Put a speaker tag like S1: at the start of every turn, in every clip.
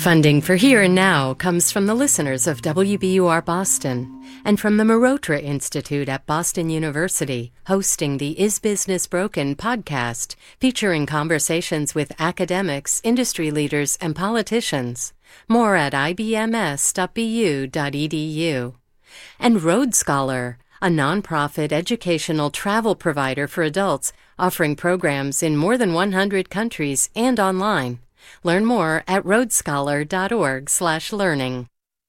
S1: Funding for Here and Now comes from the listeners of WBUR Boston and from the Marotra Institute at Boston University, hosting the Is Business Broken podcast, featuring conversations with academics, industry leaders, and politicians. More at ibms.bu.edu. And Road Scholar, a nonprofit educational travel provider for adults offering programs in more than 100 countries and online. Learn more at roadscholar.org/learning.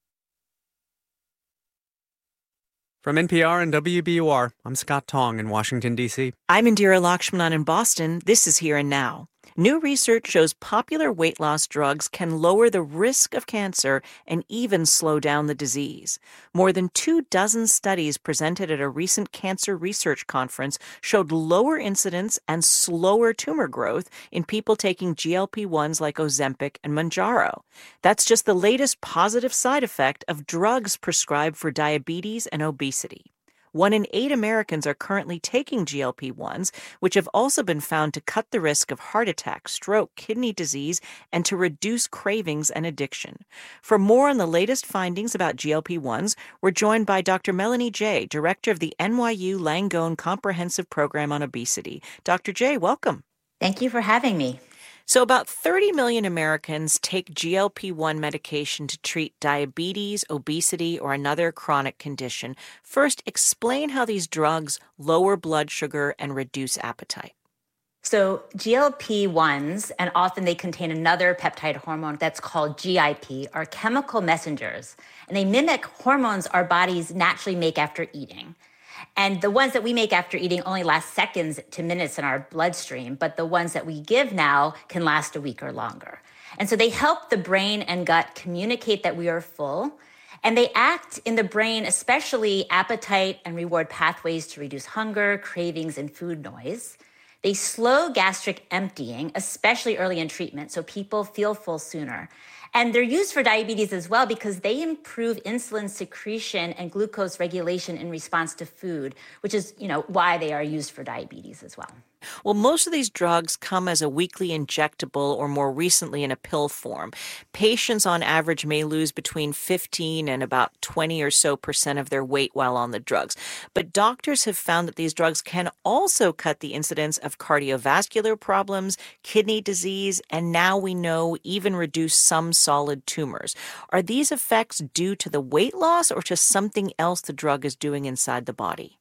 S2: From NPR and WBUR, I'm Scott Tong in Washington, D.C.
S3: I'm Indira Lakshmanan in Boston. This is Here and Now. New research shows popular weight loss drugs can lower the risk of cancer and even slow down the disease. More than 24 studies presented at a recent cancer research conference showed lower incidence and slower tumor growth in people taking GLP-1s like Ozempic and Mounjaro. That's just the latest positive side effect of drugs prescribed for diabetes and obesity. 1 in 8 Americans are currently taking GLP-1s, which have also been found to cut the risk of heart attack, stroke, kidney disease, and to reduce cravings and addiction. For more on the latest findings about GLP-1s, we're joined by Dr. Melanie Jay, director of the NYU Langone Comprehensive Program on Obesity. Dr. Jay, welcome.
S4: Thank you for having me.
S3: So about 30 million Americans take GLP-1 medication to treat diabetes, obesity, or another chronic condition. First, explain how these drugs lower blood sugar and reduce appetite.
S4: So GLP-1s, and often they contain another peptide hormone that's called GIP, are chemical messengers, and they mimic hormones our bodies naturally make after eating. And the ones that we make after eating only last seconds to minutes in our bloodstream, but the ones that we give now can last a week or longer. And so they help the brain and gut communicate that we are full, and they act in the brain, especially appetite and reward pathways to reduce hunger, cravings, and food noise. They slow gastric emptying, especially early in treatment, so people feel full sooner. And they're used for diabetes as well because they improve insulin secretion and glucose regulation in response to food, which is, why they are used for diabetes as well.
S3: Well, most of these drugs come as a weekly injectable or more recently in a pill form. Patients on average may lose between 15 and about 20 or so % of their weight while on the drugs. But doctors have found that these drugs can also cut the incidence of cardiovascular problems, kidney disease, and now we know even reduce some solid tumors. Are these effects due to the weight loss or to something else the drug is doing inside the body?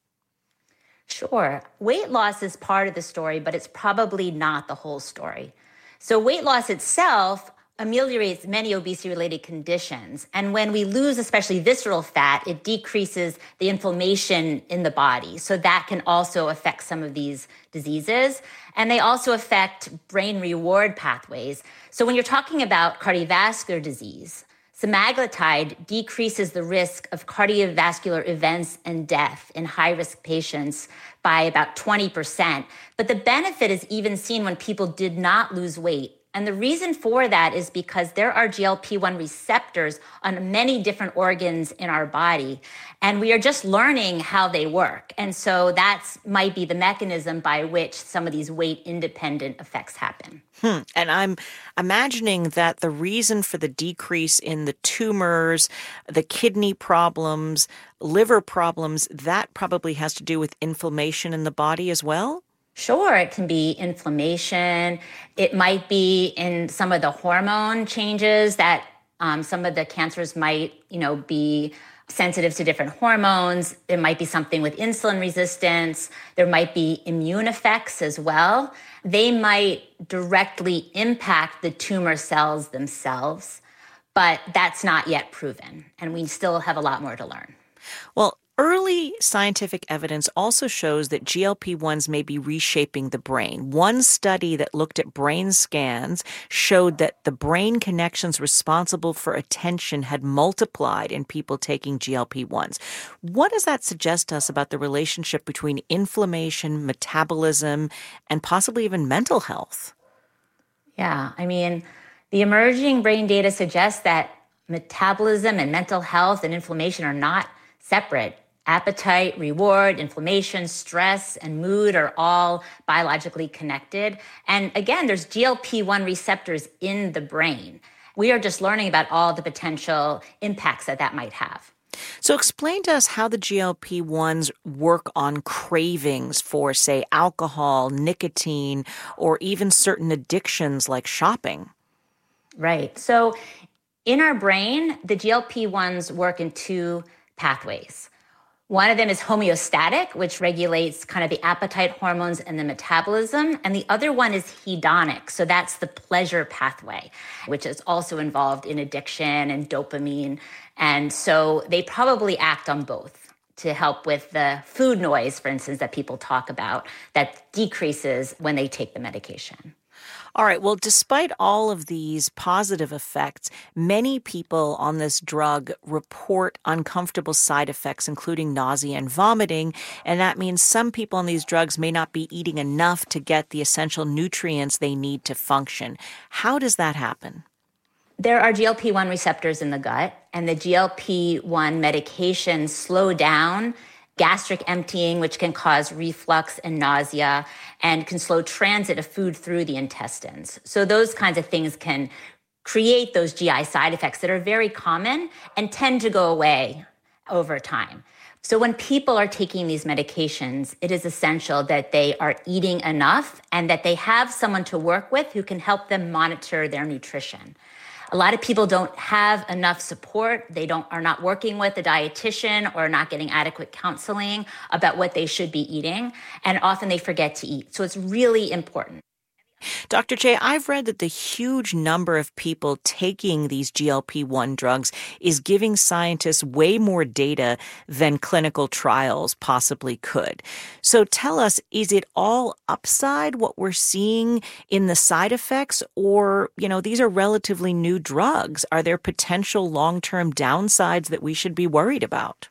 S4: Sure. Weight loss is part of the story, but it's probably not the whole story. So weight loss itself ameliorates many obesity-related conditions. And when we lose especially visceral fat, it decreases the inflammation in the body. So that can also affect some of these diseases. And they also affect brain reward pathways. So when you're talking about cardiovascular disease, semaglutide decreases the risk of cardiovascular events and death in high-risk patients by about 20%. But the benefit is even seen when people did not lose weight. And the reason for that is because there are GLP-1 receptors on many different organs in our body, and we are just learning how they work. And so that might be the mechanism by which some of these weight-independent effects happen.
S3: And I'm imagining that the reason for the decrease in the tumors, the kidney problems, liver problems, that probably has to do with inflammation in the body as well?
S4: Sure, it can be inflammation. It might be in some of the hormone changes that some of the cancers might, be sensitive to different hormones. There might be something with insulin resistance. There might be immune effects as well. They might directly impact the tumor cells themselves, but that's not yet proven. And we still have a lot more to learn.
S3: Well, early scientific evidence also shows that GLP-1s may be reshaping the brain. One study that looked at brain scans showed that the brain connections responsible for attention had multiplied in people taking GLP-1s. What does that suggest to us about the relationship between inflammation, metabolism, and possibly even mental health?
S4: Yeah, the emerging brain data suggests that metabolism and mental health and inflammation are not separate. Appetite, reward, inflammation, stress, and mood are all biologically connected. And again, there's GLP-1 receptors in the brain. We are just learning about all the potential impacts that might have.
S3: So explain to us how the GLP-1s work on cravings for, say, alcohol, nicotine, or even certain addictions like shopping.
S4: Right. So in our brain, the GLP-1s work in two pathways. One of them is homeostatic, which regulates kind of the appetite hormones and the metabolism. And the other one is hedonic. So that's the pleasure pathway, which is also involved in addiction and dopamine. And so they probably act on both to help with the food noise, for instance, that people talk about that decreases when they take the medication.
S3: All right. Well, despite all of these positive effects, many people on this drug report uncomfortable side effects, including nausea and vomiting. And that means some people on these drugs may not be eating enough to get the essential nutrients they need to function. How does that happen?
S4: There are GLP-1 receptors in the gut, and the GLP-1 medications slow down gastric emptying, which can cause reflux and nausea, and can slow transit of food through the intestines. So those kinds of things can create those GI side effects that are very common and tend to go away over time. So when people are taking these medications, it is essential that they are eating enough and that they have someone to work with who can help them monitor their nutrition. A lot of people don't have enough support. They are not working with a dietitian or not getting adequate counseling about what they should be eating. And often they forget to eat. So it's really important.
S3: Dr. J, I've read that the huge number of people taking these GLP-1 drugs is giving scientists way more data than clinical trials possibly could. So tell us, is it all upside what we're seeing in the side effects? Or, these are relatively new drugs. Are there potential long-term downsides that we should be worried about?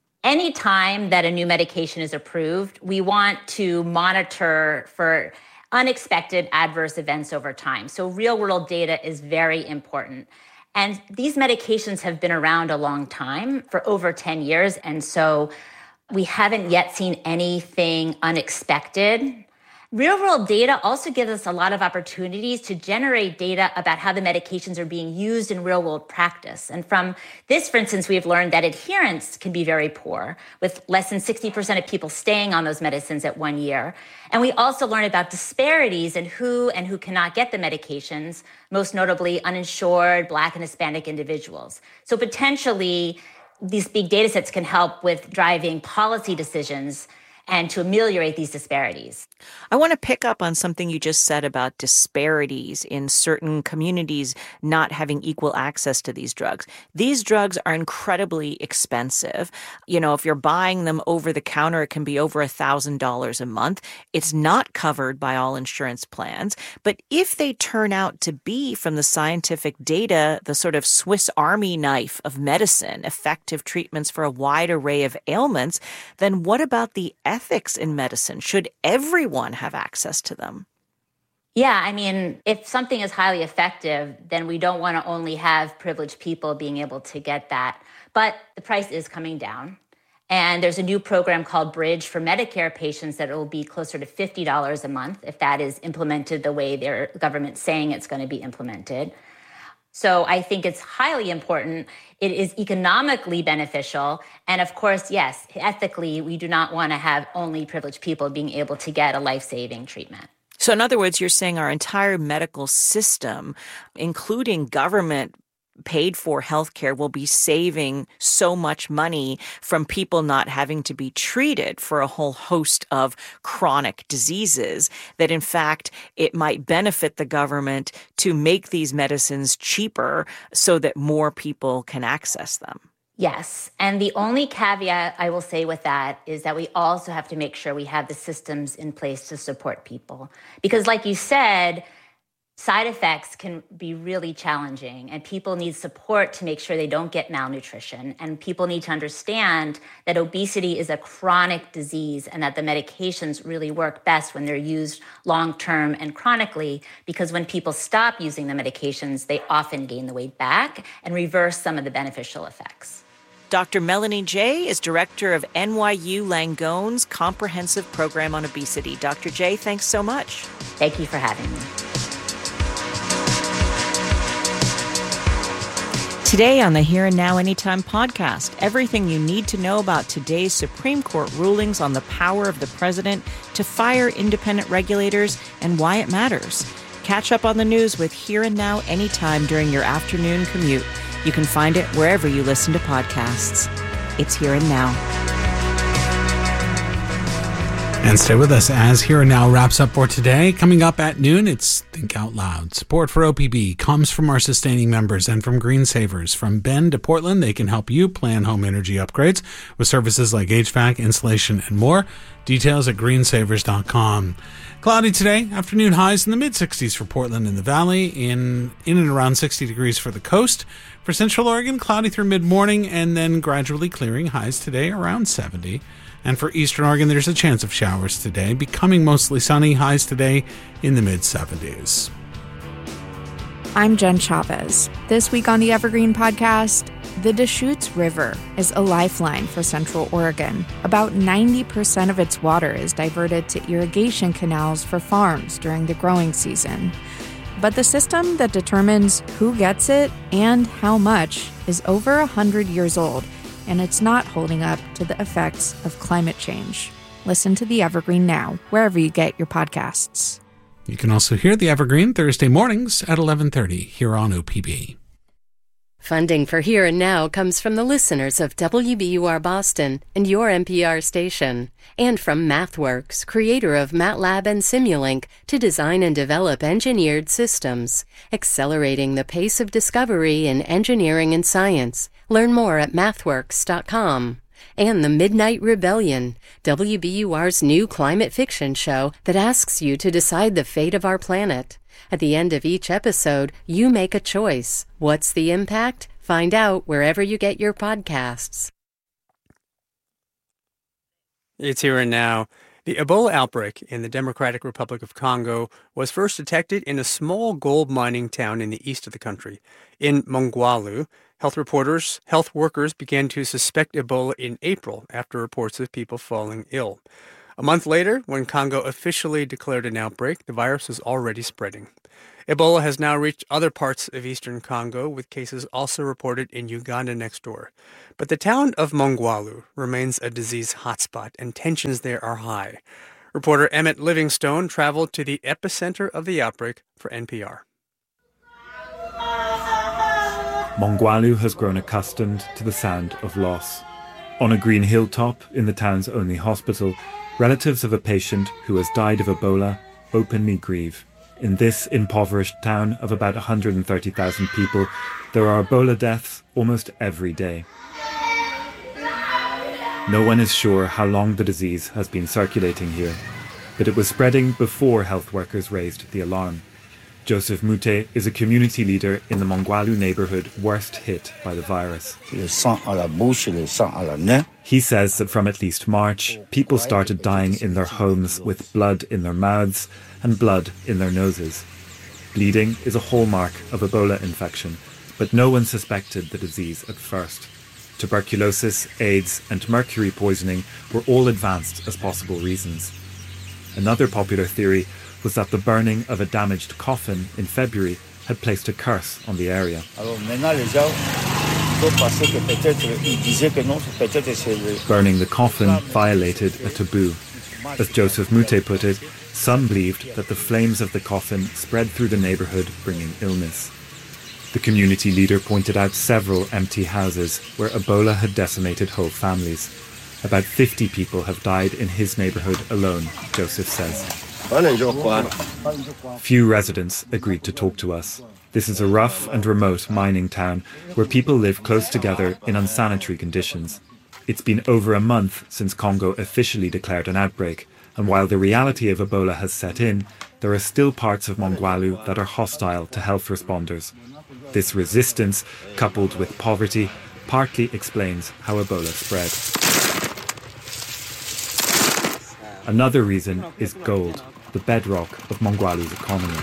S4: Anytime that a new medication is approved, we want to monitor for unexpected adverse events over time. So real-world data is very important. And these medications have been around a long time, for over 10 years. And so we haven't yet seen anything unexpected. Real-world data also gives us a lot of opportunities to generate data about how the medications are being used in real-world practice. And from this, for instance, we have learned that adherence can be very poor, with less than 60% of people staying on those medicines at 1 year. And we also learn about disparities in who and who cannot get the medications, most notably uninsured Black and Hispanic individuals. So potentially, these big data sets can help with driving policy decisions and to ameliorate these disparities.
S3: I want to pick up on something you just said about disparities in certain communities not having equal access to these drugs. These drugs are incredibly expensive. If you're buying them over the counter, it can be over $1,000 a month. It's not covered by all insurance plans. But if they turn out to be, from the scientific data, the sort of Swiss Army knife of medicine, effective treatments for a wide array of ailments, then what about the ethics in medicine? Should everyone have access to them?
S4: Yeah, if something is highly effective, then we don't want to only have privileged people being able to get that. But the price is coming down. And there's a new program called Bridge for Medicare patients that will be closer to $50 a month if that is implemented the way their government's saying it's going to be implemented. So I think it's highly important. It is economically beneficial. And of course, yes, ethically, we do not want to have only privileged people being able to get a life-saving treatment.
S3: So in other words, you're saying our entire medical system, including government paid for healthcare, will be saving so much money from people not having to be treated for a whole host of chronic diseases, that in fact it might benefit the government to make these medicines cheaper so that more people can access them.
S4: Yes. And the only caveat I will say with that is that we also have to make sure we have the systems in place to support people. Because like you said, side effects can be really challenging, and people need support to make sure they don't get malnutrition. And people need to understand that obesity is a chronic disease and that the medications really work best when they're used long-term and chronically, because when people stop using the medications, they often gain the weight back and reverse some of the beneficial effects.
S3: Dr. Melanie Jay is director of NYU Langone's Comprehensive Program on Obesity. Dr. Jay, thanks so much.
S4: Thank you for having me.
S3: Today on the Here and Now Anytime podcast, everything you need to know about today's Supreme Court rulings on the power of the president to fire independent regulators and why it matters. Catch up on the news with Here and Now Anytime during your afternoon commute. You can find it wherever you listen to podcasts. It's Here and Now.
S5: And stay with us as Here and Now wraps up for today. Coming up at noon, it's Think Out Loud. Support for OPB comes from our sustaining members and from Green Savers. From Bend to Portland, they can help you plan home energy upgrades with services like HVAC, insulation, and more. Details at greensavers.com. Cloudy today, afternoon highs in the mid-60s for Portland and the Valley, in and around 60 degrees for the coast. For Central Oregon, cloudy through mid-morning and then gradually clearing, highs today around 70. And for Eastern Oregon, there's a chance of showers today, becoming mostly sunny, highs today in the mid-70s.
S6: I'm Jen Chavez. This week on the Evergreen Podcast, the Deschutes River is a lifeline for Central Oregon. About 90% of its water is diverted to irrigation canals for farms during the growing season. But the system that determines who gets it and how much is over 100 years old, and it's not holding up to the effects of climate change. Listen to The Evergreen now, wherever you get your podcasts.
S5: You can also hear The Evergreen Thursday mornings at 11:30 here on OPB.
S1: Funding for Here and Now comes from the listeners of WBUR Boston and your NPR station, and from MathWorks, creator of MATLAB and Simulink, to design and develop engineered systems, accelerating the pace of discovery in engineering and science. Learn more at mathworks.com. And The Midnight Rebellion, WBUR's new climate fiction show that asks you to decide the fate of our planet. At the end of each episode, you make a choice. What's the impact? Find out wherever you get your podcasts.
S2: It's Here and Now. The Ebola outbreak in the Democratic Republic of Congo was first detected in a small gold mining town in the east of the country. In Mongwalu, health workers began to suspect Ebola in April after reports of people falling ill. A month later, when Congo officially declared an outbreak, the virus was already spreading. Ebola has now reached other parts of eastern Congo, with cases also reported in Uganda next door. But the town of Mongwalu remains a disease hotspot, and tensions there are high. Reporter Emmett Livingstone traveled to the epicenter of the outbreak for NPR.
S7: Mongwalu has grown accustomed to the sound of loss. On a green hilltop in the town's only hospital, relatives of a patient who has died of Ebola openly grieve. In this impoverished town of about 130,000 people, there are Ebola deaths almost every day. No one is sure how long the disease has been circulating here, but it was spreading before health workers raised the alarm. Joseph Mute is a community leader in the Mongwalu neighborhood worst hit by the virus. He says that from at least March, people started dying in their homes with blood in their mouths and blood in their noses. Bleeding is a hallmark of Ebola infection, but no one suspected the disease at first. Tuberculosis, AIDS, and mercury poisoning were all advanced as possible reasons. Another popular theory was that the burning of a damaged coffin in February had placed a curse on the area. Burning the coffin violated a taboo. As Joseph Mute put it, some believed that the flames of the coffin spread through the neighborhood, bringing illness. The community leader pointed out several empty houses where Ebola had decimated whole families. About 50 people have died in his neighborhood alone, Joseph says. Few residents agreed to talk to us. This is a rough and remote mining town where people live close together in unsanitary conditions. It's been over a month since Congo officially declared an outbreak, and while the reality of Ebola has set in, there are still parts of Mongwalu that are hostile to health responders. This resistance, coupled with poverty, partly explains how Ebola spread. Another reason is gold, the bedrock of Mongwalu's economy.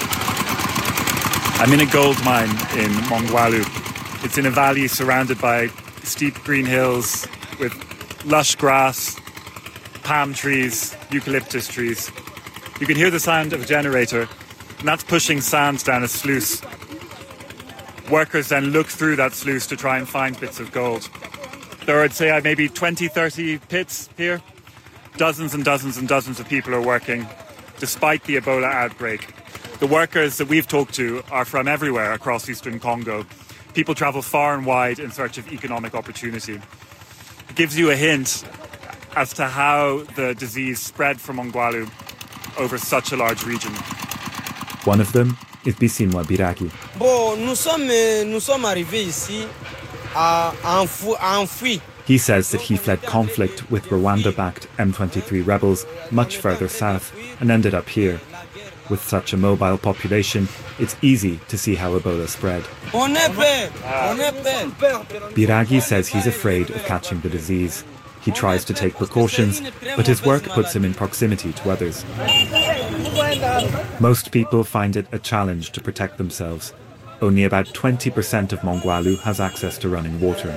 S8: I'm in a gold mine in Mongwalu. It's in a valley surrounded by steep green hills with lush grass, palm trees, eucalyptus trees. You can hear the sound of a generator, and that's pushing sand down a sluice. Workers then look through that sluice to try and find bits of gold. There are, I'd say, maybe 20, 30 pits here. Dozens and dozens and dozens of people are working, despite the Ebola outbreak. The workers that we've talked to are from everywhere across eastern Congo. People travel far and wide in search of economic opportunity. It gives you a hint as to how the disease spread from Mongwalu over such a large region.
S7: One of them is Bisimwa Biragi.
S9: Nous sommes arrivés ici enfouis.
S7: He says that he fled conflict with Rwanda-backed M23 rebels much further south and ended up here. With such a mobile population, it's easy to see how Ebola spread. Biragi says he's afraid of catching the disease. He tries to take precautions, but his work puts him in proximity to others. Most people find it a challenge to protect themselves. Only about 20% of Mongwalu has access to running water.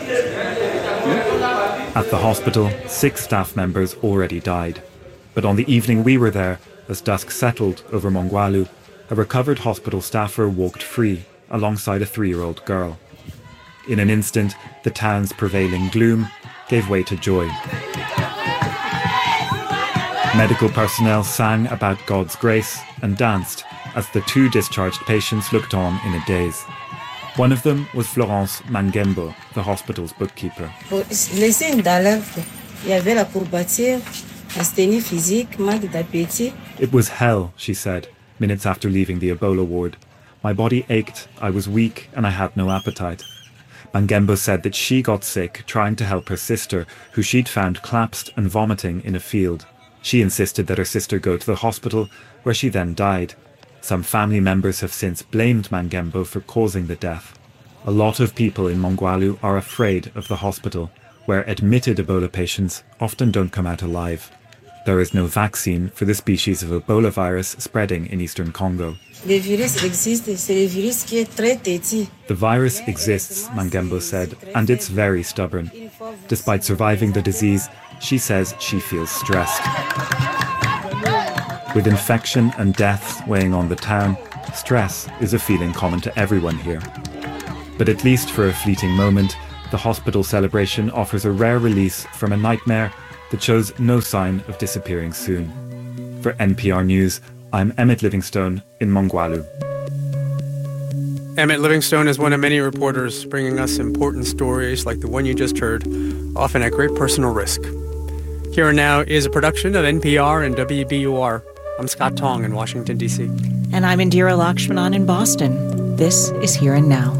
S7: At the hospital, 6 staff members already died. But on the evening we were there, as dusk settled over Mongwalu, a recovered hospital staffer walked free alongside a 3-year-old girl. In an instant, the town's prevailing gloom gave way to joy. Medical personnel sang about God's grace and danced as the 2 discharged patients looked on in a daze. One of them was Florence Mangembo, the hospital's bookkeeper. It was hell, she said, minutes after leaving the Ebola ward. My body ached, I was weak, and I had no appetite. Mangembo said that she got sick trying to help her sister, who she'd found collapsed and vomiting in a field. She insisted that her sister go to the hospital, where she then died. Some family members have since blamed Mangembo for causing the death. A lot of people in Mongwalu are afraid of the hospital, where admitted Ebola patients often don't come out alive. There is no vaccine for the species of Ebola virus spreading in eastern Congo. The virus exists, Mangembo said, and it's very stubborn. Despite surviving the disease, she says she feels stressed. With infection and deaths weighing on the town, stress is a feeling common to everyone here. But at least for a fleeting moment, the hospital celebration offers a rare release from a nightmare that shows no sign of disappearing soon. For NPR News, I'm Emmett Livingstone in Mongwalu.
S2: Emmett Livingstone is one of many reporters bringing us important stories like the one you just heard, often at great personal risk. Here and Now is a production of NPR and WBUR. I'm Scott Tong in Washington, D.C.
S3: And I'm Indira Lakshmanan in Boston. This is Here and Now.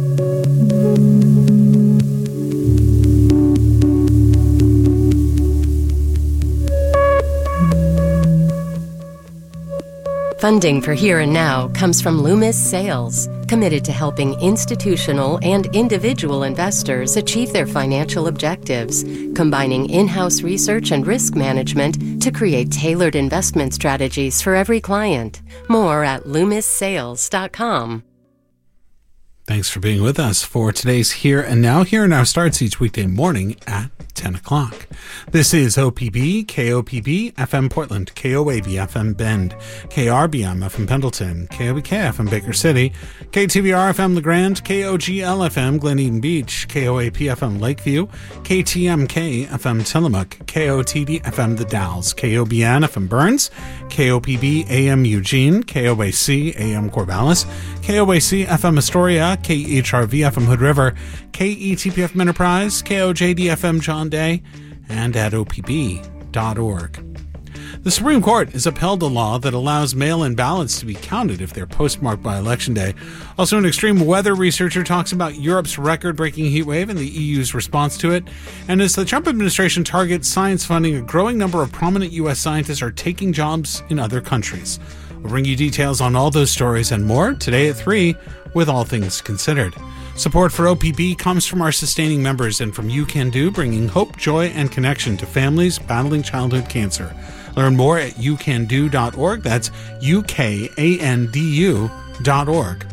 S1: Funding for Here and Now comes from Loomis Sayles, committed to helping institutional and individual investors achieve their financial objectives, combining in-house research and risk management to create tailored investment strategies for every client. More at LoomisSayles.com.
S5: Thanks for being with us for today's Here and Now. Here and Now starts each weekday morning at 10 o'clock. This is OPB, KOPB, FM Portland, KOAB, FM Bend, KRBM, FM Pendleton, KOBK, FM Baker City, KTVR, FM LeGrand, KOGL, FM Glen Eden Beach, KOAP, FM Lakeview, KTMK, FM Tillamook, KOTD, FM The Dalles, KOBN, FM Burns, KOPB, AM Eugene, KOAC, AM Corvallis, KOAC, FM Astoria, KHRV, FM Hood River, KETP, FM Enterprise, KOJD, FM John Day, and at opb.org. The Supreme Court has upheld a law that allows mail-in ballots to be counted if they're postmarked by Election Day. Also, an extreme weather researcher talks about Europe's record-breaking heat wave and the EU's response to it. And as the Trump administration targets science funding, a growing number of prominent U.S. scientists are taking jobs in other countries. We'll bring you details on all those stories and more today at 3 with All Things Considered. Support for OPB comes from our sustaining members and from You Can Do, bringing hope, joy, and connection to families battling childhood cancer. Learn more at youcando.org. That's UKANDU.org.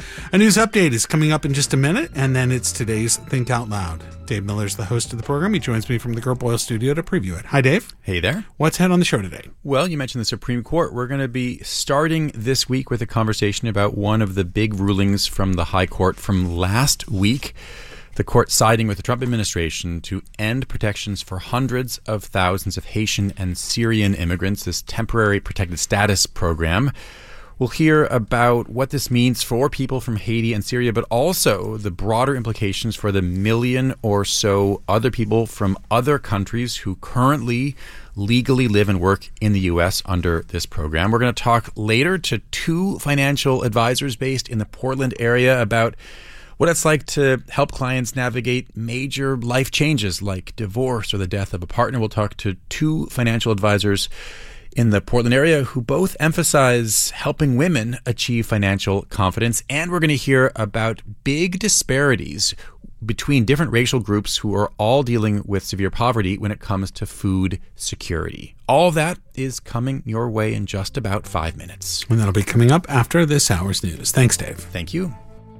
S5: A news update is coming up in just a minute, and then it's today's Think Out Loud. Dave Miller's the host of the program. He joins me from the Gert Boyle studio to preview it. Hi, Dave.
S10: Hey there.
S5: What's ahead on the show today?
S10: Well, you mentioned the Supreme Court. We're going to be starting this week with a conversation about one of the big rulings from the High Court from last week. The court siding with the Trump administration to end protections for hundreds of thousands of Haitian and Syrian immigrants, this temporary protected status program. We'll hear about what this means for people from Haiti and Syria, but also the broader implications for the million or so other people from other countries who currently legally live and work in the U.S. under this program. We're going to talk later to two financial advisors based in the Portland area about what it's like to help clients navigate major life changes like divorce or the death of a partner. We'll talk to two financial advisors in the Portland area who both emphasize helping women achieve financial confidence. And we're going to hear about big disparities between different racial groups who are all dealing with severe poverty when it comes to food security. All of that is coming your way in just about 5 minutes.
S5: And that'll be coming up after this hour's news. Thanks, Dave.
S10: Thank you.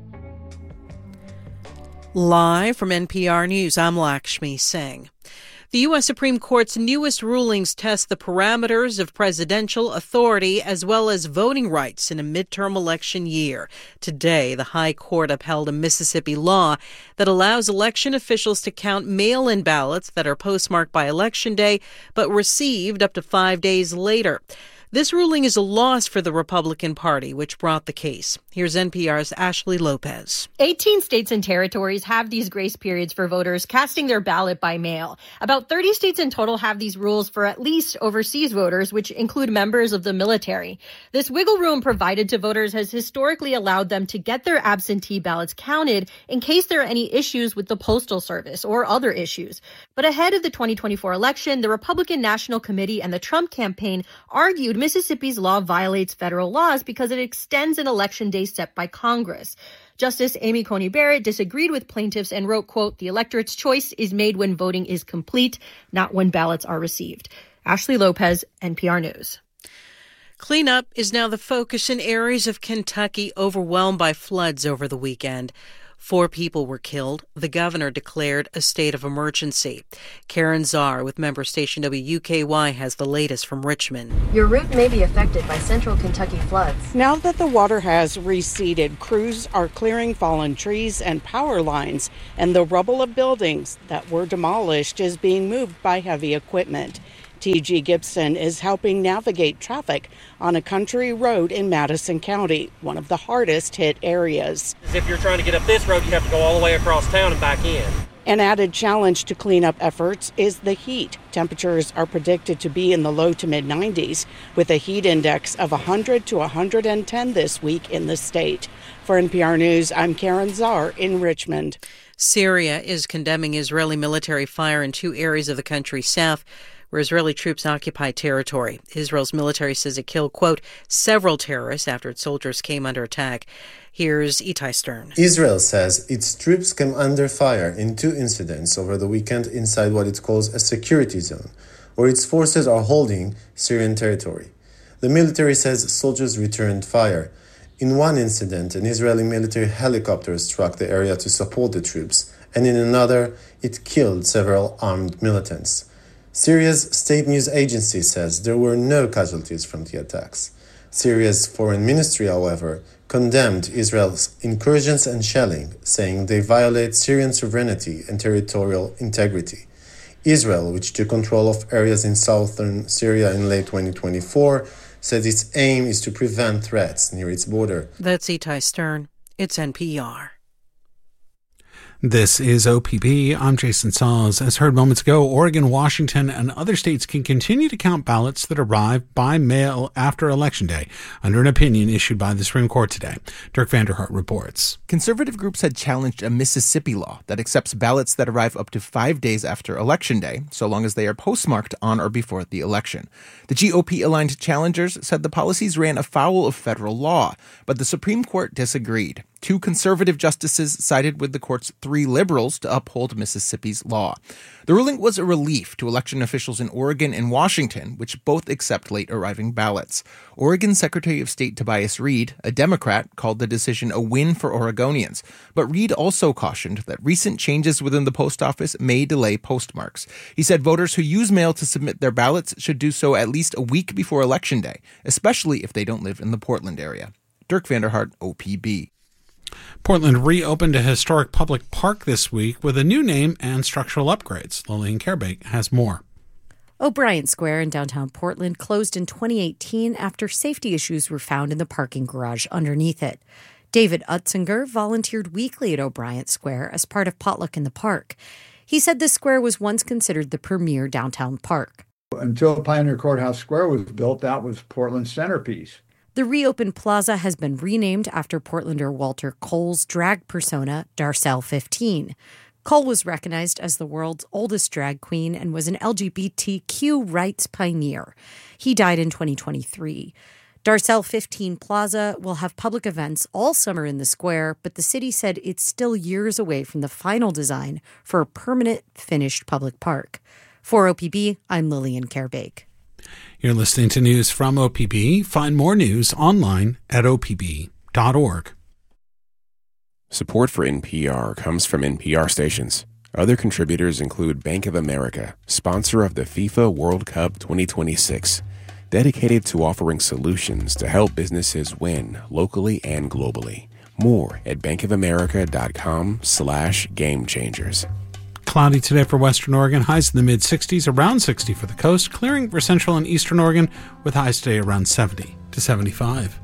S11: Live from NPR News, I'm Lakshmi Singh. The U.S. Supreme Court's newest rulings test the parameters of presidential authority as well as voting rights in a midterm election year. Today, the High Court upheld a Mississippi law that allows election officials to count mail-in ballots that are postmarked by Election Day but received up to 5 days later. This ruling is a loss for the Republican Party, which brought the case. Here's NPR's Ashley Lopez.
S12: 18 states and territories have these grace periods for voters casting their ballot by mail. About 30 states in total have these rules for at least overseas voters, which include members of the military. This wiggle room provided to voters has historically allowed them to get their absentee ballots counted in case there are any issues with the Postal Service or other issues. But ahead of the 2024 election, the Republican National Committee and the Trump campaign argued Mississippi's law violates federal laws because it extends an election day set by Congress. Justice Amy Coney Barrett disagreed with plaintiffs and wrote, quote, "The electorate's choice is made when voting is complete, not when ballots are received." Ashley Lopez, NPR News.
S11: Cleanup is now the focus in areas of Kentucky overwhelmed by floods over the weekend. 4 people were killed. The governor declared a state of emergency. Karen Czar with member station WUKY has the latest from Richmond.
S13: Your route may be affected by central Kentucky floods.
S14: Now that the water has receded, crews are clearing fallen trees and power lines, and the rubble of buildings that were demolished is being moved by heavy equipment. T.G. Gibson is helping navigate traffic on a country road in Madison County, one of the hardest hit areas.
S15: If you're trying to get up this road, you have to go all the way across town and back in.
S14: An added challenge to cleanup efforts is the heat. Temperatures are predicted to be in the low to mid-90s, with a heat index of 100 to 110 this week in the state. For NPR News, I'm Karen Czar in Richmond.
S11: Syria is condemning Israeli military fire in 2 areas of the country's south where Israeli troops occupy territory. Israel's military says it killed, quote, several terrorists after its soldiers came under attack. Here's Itai Stern.
S16: Israel says its troops came under fire in 2 incidents over the weekend inside what it calls a security zone, where its forces are holding Syrian territory. The military says soldiers returned fire. In one incident, an Israeli military helicopter struck the area to support the troops, and in another, it killed several armed militants. Syria's state news agency says there were no casualties from the attacks. Syria's foreign ministry, however, condemned Israel's incursions and shelling, saying they violate Syrian sovereignty and territorial integrity. Israel, which took control of areas in southern Syria in late 2024, said its aim is to prevent threats near its border.
S11: That's Itai Stern. It's NPR.
S5: This is OPB. I'm Jason Sawes. As heard moments ago, Oregon, Washington, and other states can continue to count ballots that arrive by mail after Election Day, under an opinion issued by the Supreme Court today. Dirk Vanderhart reports.
S17: Conservative groups had challenged a Mississippi law that accepts ballots that arrive up to 5 days after Election Day, so long as they are postmarked on or before the election. The GOP-aligned challengers said the policies ran afoul of federal law, but the Supreme Court disagreed. 2 conservative justices sided with the court's 3 liberals to uphold Mississippi's law. The ruling was a relief to election officials in Oregon and Washington, which both accept late-arriving ballots. Oregon Secretary of State Tobias Reed, a Democrat, called the decision a win for Oregonians. But Reed also cautioned that recent changes within the post office may delay postmarks. He said voters who use mail to submit their ballots should do so at least a week before Election Day, especially if they don't live in the Portland area. Dirk Vanderhart, OPB.
S5: Portland reopened a historic public park this week with a new name and structural upgrades. Lillian Kerbake has more.
S18: O'Brien Square in downtown Portland closed in 2018 after safety issues were found in the parking garage underneath it. David Utzinger volunteered weekly at O'Brien Square as part of Potluck in the Park. He said the square was once considered the premier downtown park.
S19: Until Pioneer Courthouse Square was built, that was Portland's centerpiece.
S18: The reopened plaza has been renamed after Portlander Walter Cole's drag persona, Darcel 15. Cole was recognized as the world's oldest drag queen and was an LGBTQ rights pioneer. He died in 2023. Darcel 15 Plaza will have public events all summer in the square, but the city said it's still years away from the final design for a permanent, finished public park. For OPB, I'm Lillian Kerbake.
S5: You're listening to news from OPB. Find more news online at opb.org.
S20: Support for NPR comes from NPR stations. Other contributors include Bank of America, sponsor of the FIFA World Cup 2026, dedicated to offering solutions to help businesses win locally and globally. More at bankofamerica.com/gamechangers.
S5: Cloudy today for Western Oregon, highs in the mid-60s, around 60 for the coast, clearing for Central and Eastern Oregon with highs today around 70 to 75.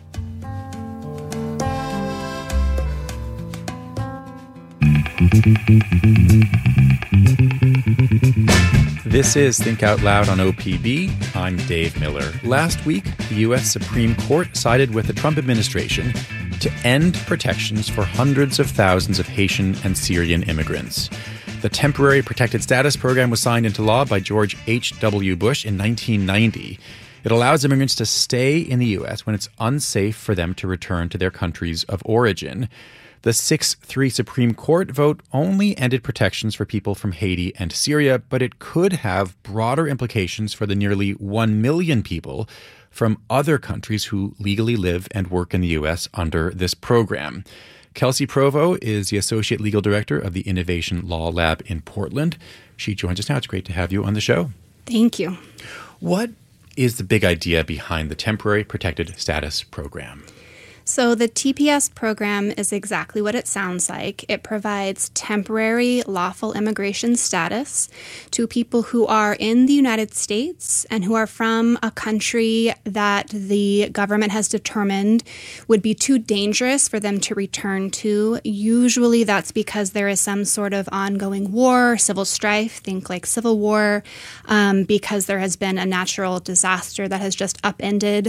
S10: This is Think Out Loud on OPB. I'm Dave Miller. Last week, the U.S. Supreme Court sided with the Trump administration to end protections for hundreds of thousands of Haitian and Syrian immigrants. The Temporary Protected Status Program was signed into law by George H.W. Bush in 1990. It allows immigrants to stay in the U.S. when it's unsafe for them to return to their countries of origin. The 6-3 Supreme Court vote only ended protections for people from Haiti and Syria, but it could have broader implications for the nearly 1 million people from other countries who legally live and work in the U.S. under this program. Kelsey Provo is the Associate Legal Director of the Innovation Law Lab in Portland. She joins us now. It's great to have you on the show.
S21: Thank you.
S10: What is the big idea behind the Temporary Protected Status Program?
S21: So the TPS program is exactly what it sounds like. It provides temporary lawful immigration status to people who are in the United States and who are from a country that the government has determined would be too dangerous for them to return to. Usually that's because there is some sort of ongoing war, civil strife, think like civil war, because there has been a natural disaster that has just upended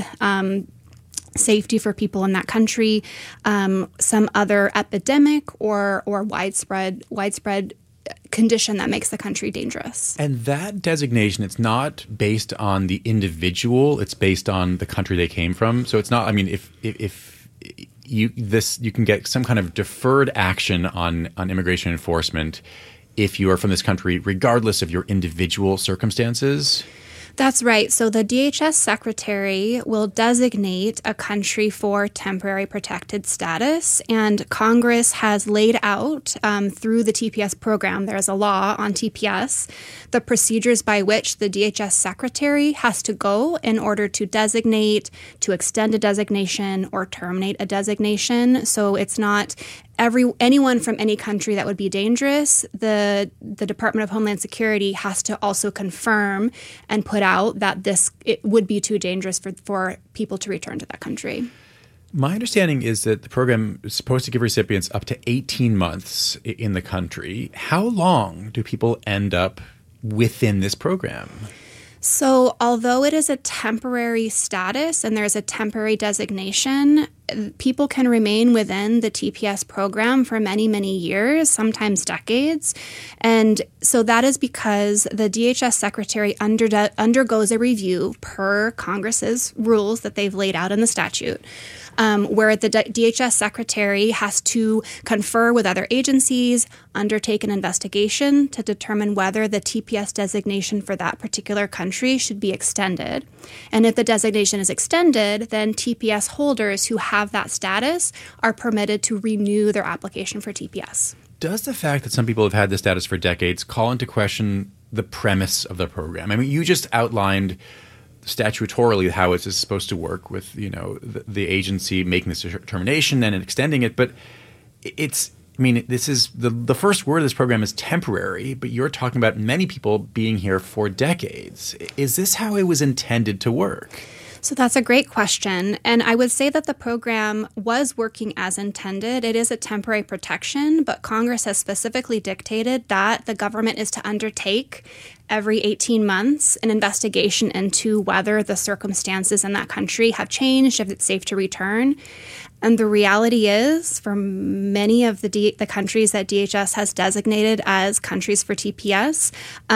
S21: safety for people in that country, some other epidemic or widespread condition that makes the country dangerous.
S10: And that designation, it's not based on the individual, it's based on the country they came from. So it's not, I mean, if you can get some kind of deferred action on immigration enforcement if you are from this country, regardless of your individual circumstances.
S21: That's right. So the DHS secretary will designate a country for temporary protected status, and Congress has laid out through the TPS program, there is a law on TPS, the procedures by which the DHS secretary has to go in order to designate, to extend a designation, or terminate a designation. So it's not anyone from any country that would be dangerous. The Department of Homeland Security has to also confirm and put out that it would be too dangerous for people to return to that country.
S10: My understanding is that the program is supposed to give recipients up to 18 months in the country. How long do people end up within this program?
S21: So although it is a temporary status and there's a temporary designation, people can remain within the TPS program for many, many years, sometimes decades. And so that is because the DHS secretary undergoes a review per Congress's rules that they've laid out in the statute. Where the DHS secretary has to confer with other agencies, undertake an investigation to determine whether the TPS designation for that particular country should be extended. And if the designation is extended, then TPS holders who have that status are permitted to renew their application for TPS.
S10: Does the fact that some people have had this status for decades call into question the premise of the program? I mean, you just outlined statutorily how it's supposed to work with, the agency making this determination and extending it. But this is the first word of this program is temporary, but you're talking about many people being here for decades. Is this how it was intended to work?
S21: So that's a great question. And I would say that the program was working as intended. It is a temporary protection, but Congress has specifically dictated that the government is to undertake every 18 months an investigation into whether the circumstances in that country have changed, if it's safe to return. And the reality is, for many of the countries that DHS has designated as countries for TPS,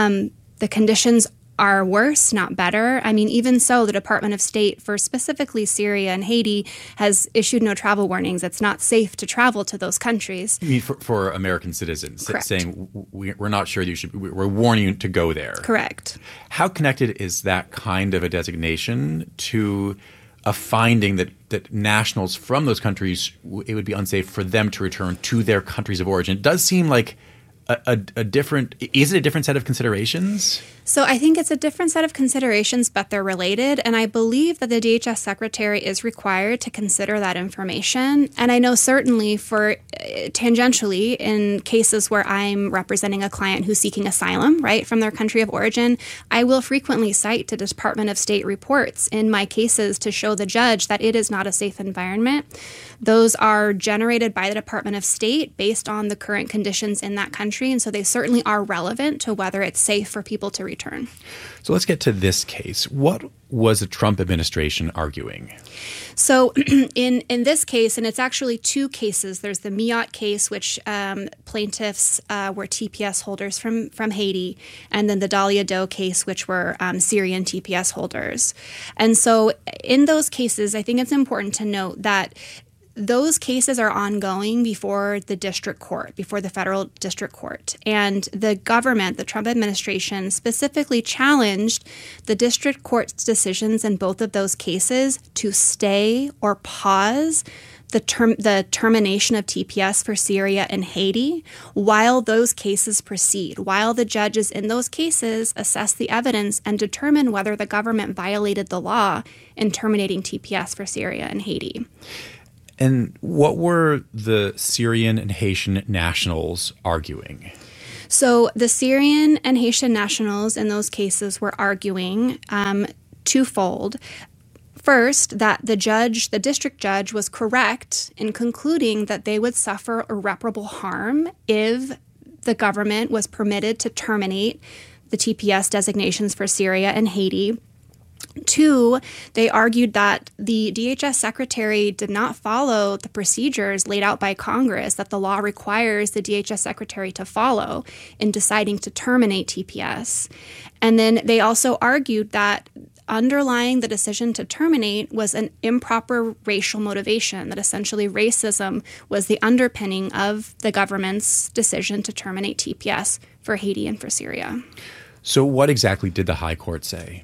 S21: the conditions are worse, not better. I mean, even so, the Department of State for specifically Syria and Haiti has issued no travel warnings. It's not safe to travel to those countries.
S10: You mean for American citizens?
S21: Correct. Saying
S10: we're not sure we're warning you to go there.
S21: Correct.
S10: How connected is that kind of a designation to a finding that nationals from those countries, it would be unsafe for them to return to their countries of origin? It does seem like a different – is it a different set of considerations?
S21: So I think it's a different set of considerations, but they're related. And I believe that the DHS secretary is required to consider that information. And I know certainly for tangentially in cases where I'm representing a client who's seeking asylum, right, from their country of origin, I will frequently cite to Department of State reports in my cases to show the judge that it is not a safe environment. Those are generated by the Department of State based on the current conditions in that country. And so they certainly are relevant to whether it's safe for people to return.
S10: So let's get to this case. What was the Trump administration arguing?
S21: So in this case, and it's actually two cases, there's the Miot case, which plaintiffs were TPS holders from Haiti, and then the Dalia Doe case, which were Syrian TPS holders. And so in those cases, I think it's important to note that those cases are ongoing before the district court, before the federal district court. And the government, the Trump administration, specifically challenged the district court's decisions in both of those cases to stay or pause the termination of TPS for Syria and Haiti while those cases proceed, while the judges in those cases assess the evidence and determine whether the government violated the law in terminating TPS for Syria and Haiti.
S10: And what were the Syrian and Haitian nationals arguing?
S21: So the Syrian and Haitian nationals in those cases were arguing twofold. First, that the district judge was correct in concluding that they would suffer irreparable harm if the government was permitted to terminate the TPS designations for Syria and Haiti. Two, they argued that the DHS secretary did not follow the procedures laid out by Congress that the law requires the DHS secretary to follow in deciding to terminate TPS. And then they also argued that underlying the decision to terminate was an improper racial motivation, that essentially racism was the underpinning of the government's decision to terminate TPS for Haiti and for Syria.
S10: So what exactly did the High Court say?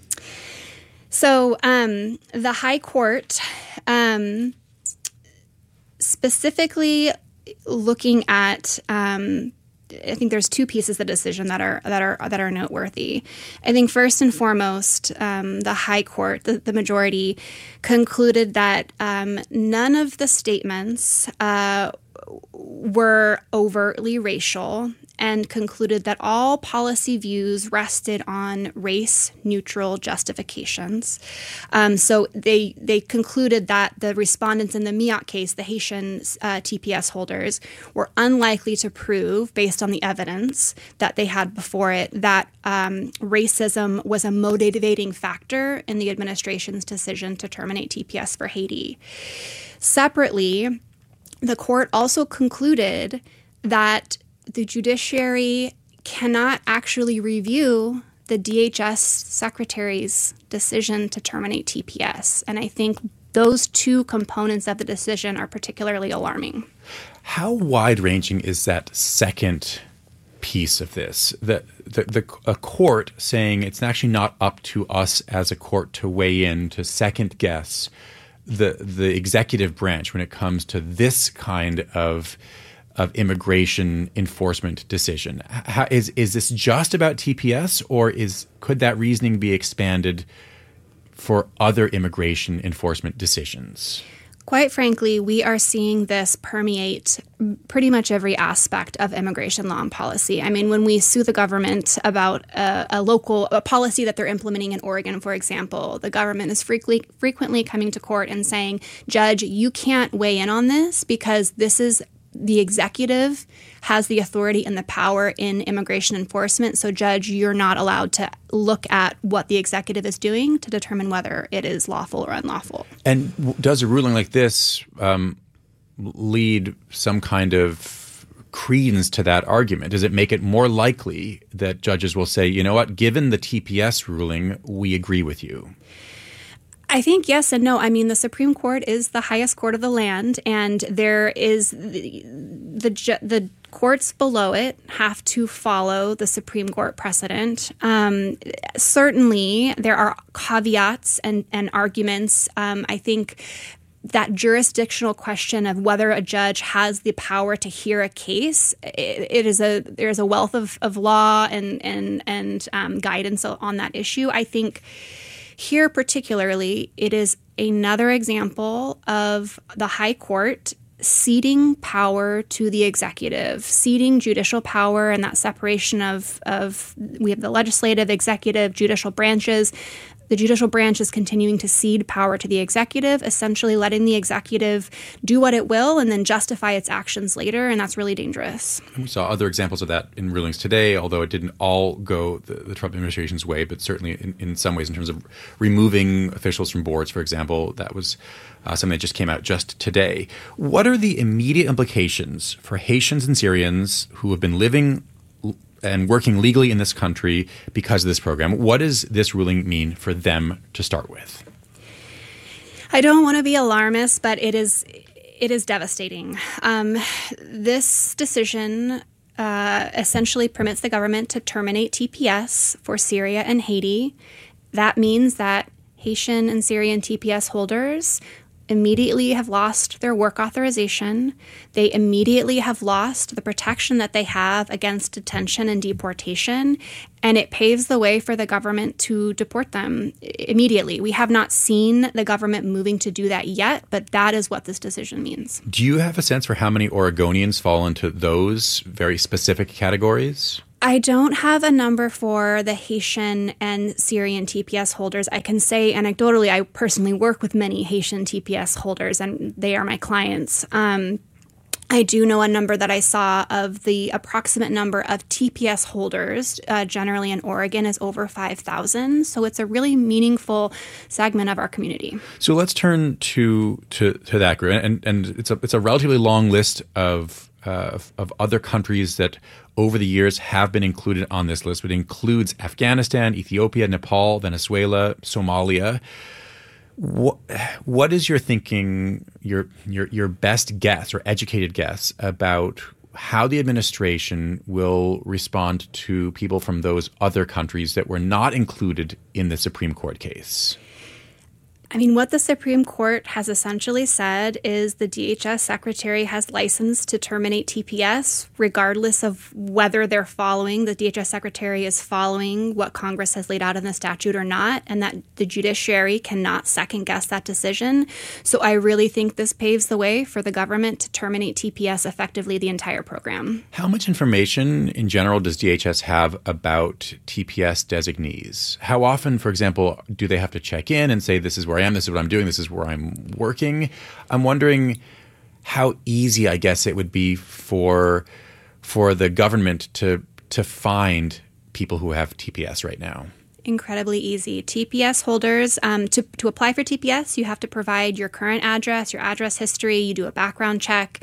S21: So the High Court, specifically looking at, I think there's two pieces of the decision that are noteworthy. I think first and foremost, the High Court, the majority, concluded that none of the statements were overtly racial, and concluded that all policy views rested on race-neutral justifications. So they concluded that the respondents in the Miak case, the Haitian TPS holders, were unlikely to prove, based on the evidence that they had before it, that racism was a motivating factor in the administration's decision to terminate TPS for Haiti. Separately, the court also concluded that the judiciary cannot actually review the DHS secretary's decision to terminate TPS. And I think those two components of the decision are particularly alarming.
S10: How wide-ranging is that second piece of this? A court saying it's actually not up to us as a court to weigh in, to second guess the executive branch when it comes to this kind of immigration enforcement decision. Is this just about TPS, or could that reasoning be expanded for other immigration enforcement decisions?
S21: Quite frankly, we are seeing this permeate pretty much every aspect of immigration law and policy. I mean, when we sue the government about a policy that they're implementing in Oregon, for example, the government is frequently coming to court and saying, "Judge, you can't weigh in on this because this is the executive has the authority and the power in immigration enforcement. So, Judge, you're not allowed to look at what the executive is doing to determine whether it is lawful or unlawful."
S10: And does a ruling like this lead some kind of credence to that argument? Does it make it more likely that judges will say, you know what, given the TPS ruling, we agree with you?
S21: I think yes and no. I mean, the Supreme Court is the highest court of the land, and there is the courts below it have to follow the Supreme Court precedent. Certainly, there are caveats and arguments. I think that jurisdictional question of whether a judge has the power to hear a case, there's a wealth of law and guidance on that issue. I think here particularly, it is another example of the High Court ceding power to the executive, ceding judicial power, and that separation of we have the legislative, executive, judicial branches. The judicial branch is continuing to cede power to the executive, essentially letting the executive do what it will and then justify its actions later, and that's really dangerous.
S10: And we saw other examples of that in rulings today, although it didn't all go the Trump administration's way, but certainly in some ways in terms of removing officials from boards, for example. That was something that just came out just today. What are the immediate implications for Haitians and Syrians who have been living and working legally in this country because of this program? What does this ruling mean for them to start with?
S21: I don't want to be alarmist, but it is devastating. This decision essentially permits the government to terminate TPS for Syria and Haiti. That means that Haitian and Syrian TPS holders immediately have lost their work authorization. They immediately have lost the protection that they have against detention and deportation, and it paves the way for the government to deport them immediately. We have not seen the government moving to do that yet, but that is what this decision means.
S10: Do you have a sense for how many Oregonians fall into those very specific categories?
S21: I don't have a number for the Haitian and Syrian TPS holders. I can say anecdotally, I personally work with many Haitian TPS holders, and they are my clients. I do know a number that I saw of the approximate number of TPS holders generally in Oregon is over 5,000. So it's a really meaningful segment of our community.
S10: So let's turn to that group, and it's a relatively long list of other countries that over the years have been included on this list. It includes Afghanistan, Ethiopia, Nepal, Venezuela, Somalia. What is your thinking, your best guess or educated guess about how the administration will respond to people from those other countries that were not included in the Supreme Court case?
S21: I mean, what the Supreme Court has essentially said is the DHS secretary has license to terminate TPS regardless of whether the DHS secretary is following what Congress has laid out in the statute or not, and that the judiciary cannot second guess that decision. So I really think this paves the way for the government to terminate TPS effectively the entire program.
S10: How much information in general does DHS have about TPS designees? How often, for example, do they have to check in and say, this is where I am, this is what I'm doing, this is where I'm working? I'm wondering how easy, I guess, it would be for the government to find people who have TPS right now.
S21: Incredibly easy. TPS holders, to apply for TPS, you have to provide your current address, your address history. You do a background check.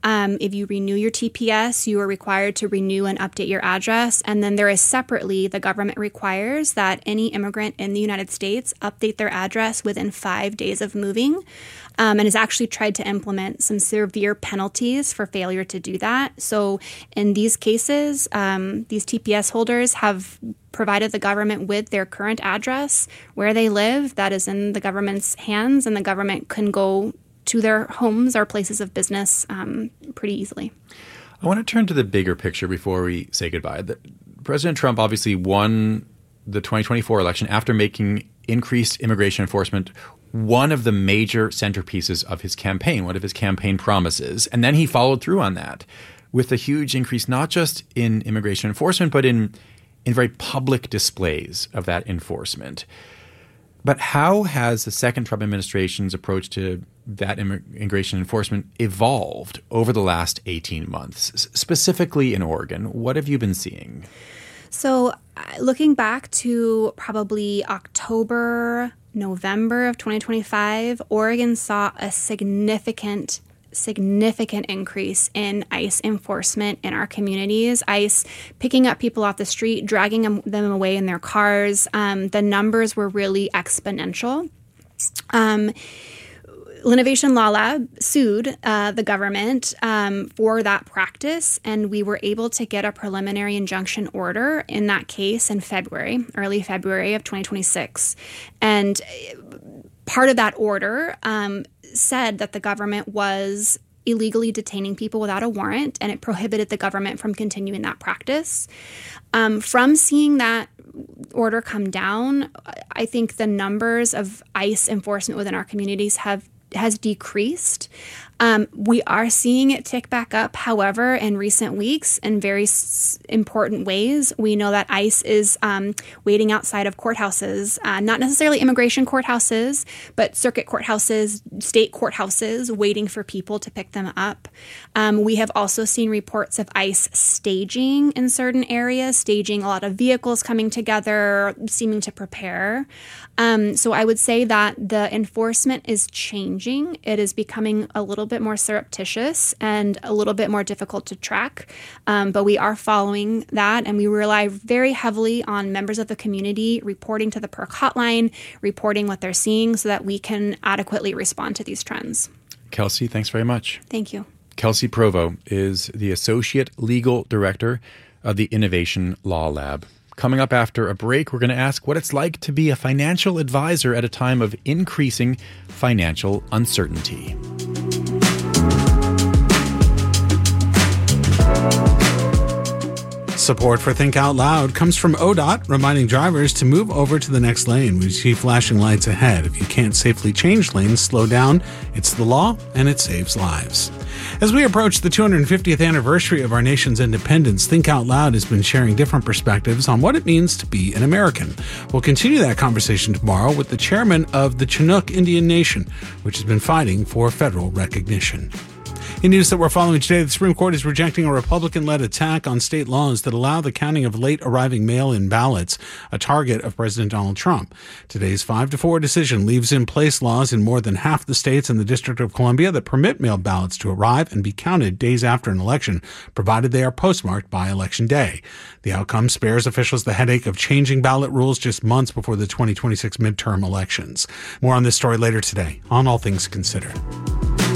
S21: If you renew your TPS, you are required to renew and update your address. And then there is separately, the government requires that any immigrant in the United States update their address within 5 days of moving. And has actually tried to implement some severe penalties for failure to do that. So in these cases, these TPS holders have provided the government with their current address, where they live. That is in the government's hands, and the government can go to their homes or places of business pretty easily.
S10: I want to turn to the bigger picture before we say goodbye. President Trump obviously won the 2024 election after making increased immigration enforcement one of the major centerpieces of his campaign, one of his campaign promises. And then he followed through on that with a huge increase, not just in immigration enforcement, but in very public displays of that enforcement. But how has the second Trump administration's approach to that immigration enforcement evolved over the last 18 months, specifically in Oregon? What have you been seeing?
S21: So looking back to probably October, November of 2025, Oregon saw a significant increase in ICE enforcement in our communities. ICE picking up people off the street, dragging them away in their cars. The numbers were really exponential. L'innovation Law Lab sued the government for that practice, and we were able to get a preliminary injunction order in that case in early February of 2026. And part of that order said that the government was illegally detaining people without a warrant, and it prohibited the government from continuing that practice. From seeing that order come down, I think the numbers of ICE enforcement within our communities has decreased. We are seeing it tick back up, however, in recent weeks in very important ways. We know that ICE is waiting outside of courthouses, not necessarily immigration courthouses, but circuit courthouses, state courthouses, waiting for people to pick them up. We have also seen reports of ICE staging in certain areas, staging a lot of vehicles coming together, seeming to prepare. So I would say that the enforcement is changing. It is becoming a little bit more surreptitious and a little bit more difficult to track. But we are following that, and we rely very heavily on members of the community reporting to the PERC hotline, reporting what they're seeing so that we can adequately respond to these trends.
S10: Kelsey, thanks very much.
S21: Thank you.
S10: Kelsey Provo is the Associate Legal Director of the Innovation Law Lab. Coming up after a break, we're going to ask what it's like to be a financial advisor at a time of increasing financial uncertainty.
S5: Support for Think Out Loud comes from ODOT, reminding drivers to move over to the next lane. We see flashing lights ahead. If you can't safely change lanes, slow down. It's the law, and it saves lives. As we approach the 250th anniversary of our nation's independence, Think Out Loud has been sharing different perspectives on what it means to be an American. We'll continue that conversation tomorrow with the chairman of the Chinook Indian Nation, which has been fighting for federal recognition. In news that we're following today, the Supreme Court is rejecting a Republican-led attack on state laws that allow the counting of late-arriving mail-in ballots, a target of President Donald Trump. Today's 5-4 decision leaves in place laws in more than half the states and the District of Columbia that permit mailed ballots to arrive and be counted days after an election, provided they are postmarked by Election Day. The outcome spares officials the headache of changing ballot rules just months before the 2026 midterm elections. More on this story later today on All Things Considered.